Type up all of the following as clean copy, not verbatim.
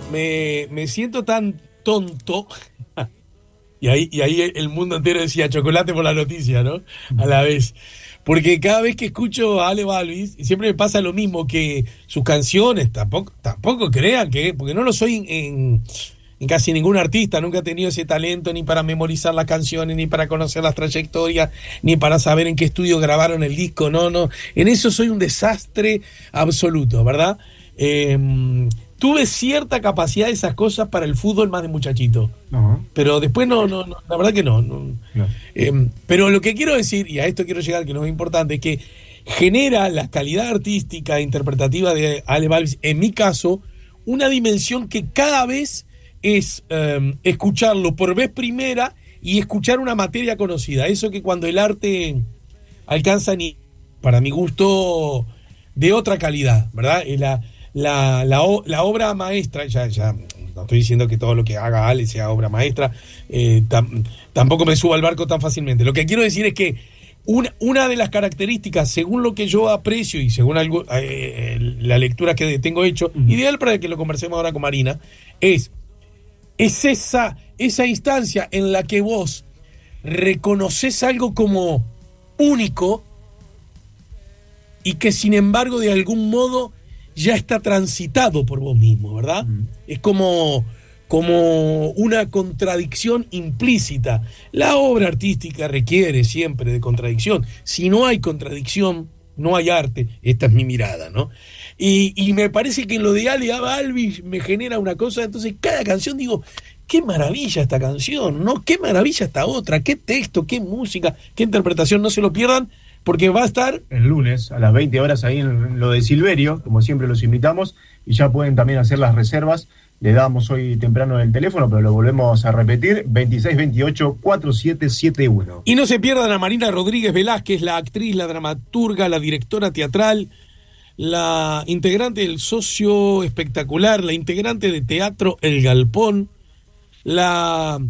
me siento tan tonto. Y ahí el mundo entero decía chocolate por la noticia, ¿no? A la vez. Porque cada vez que escucho a Ale Balvis, siempre me pasa lo mismo, que sus canciones, tampoco crean que, porque no lo soy en casi ningún artista, nunca he tenido ese talento ni para memorizar las canciones, ni para conocer las trayectorias, ni para saber en qué estudio grabaron el disco, no, en eso soy un desastre absoluto, ¿verdad? Tuve cierta capacidad de esas cosas para el fútbol más de muchachito, pero después no, la verdad que no. Pero lo que quiero decir, y a esto quiero llegar, que no es importante, es que genera la calidad artística e interpretativa de Ale Balvis, en mi caso, una dimensión que cada vez es escucharlo por vez primera y escuchar una materia conocida. Eso que cuando el arte alcanza, para mi gusto, de otra calidad, ¿verdad? La obra maestra, ya no estoy diciendo que todo lo que haga Ale sea obra maestra, tampoco me subo al barco tan fácilmente. Lo que quiero decir es que una de las características, según lo que yo aprecio y según la lectura que tengo hecho, ideal para que lo conversemos ahora con Marina, es esa instancia en la que vos reconoces algo como único y que sin embargo de algún modo ya está transitado por vos mismo, ¿verdad? Es como una contradicción implícita. La obra artística requiere siempre de contradicción. Si no hay contradicción, no hay arte. Esta es mi mirada, ¿no? Y me parece que en lo de Ale Balvis me genera una cosa. Entonces cada canción digo, qué maravilla esta canción, ¿no? Qué maravilla esta otra, qué texto, qué música, qué interpretación. No se lo pierdan, porque va a estar el lunes a las 20 horas ahí en lo de Silverio, como siempre los invitamos, y ya pueden también hacer las reservas. Le damos hoy temprano el teléfono, pero lo volvemos a repetir, 2628-4771. Y no se pierdan a Marina Rodríguez Velázquez, la actriz, la dramaturga, la directora teatral, la integrante del Socio Espectacular, la integrante de Teatro El Galpón, la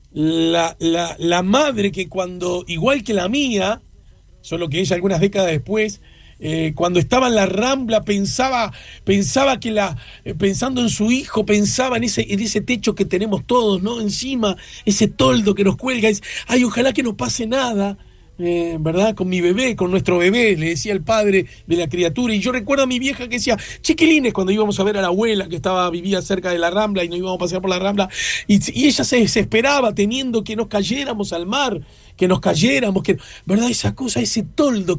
madre que cuando, igual que la mía, solo que ella algunas décadas después, cuando estaba en la Rambla pensaba que pensando en su hijo, pensaba en ese techo que tenemos todos, ¿no? Encima, ese toldo que nos cuelga, ay, ojalá que no pase nada, ¿verdad? Con mi bebé, con nuestro bebé, le decía el padre de la criatura. Y yo recuerdo a mi vieja que decía, chiquilines, cuando íbamos a ver a la abuela que vivía cerca de la Rambla y nos íbamos a pasear por la Rambla, y ella se desesperaba teniendo que nos cayéramos al mar, que nos cayéramos, ¿verdad? Esa cosa, ese toldo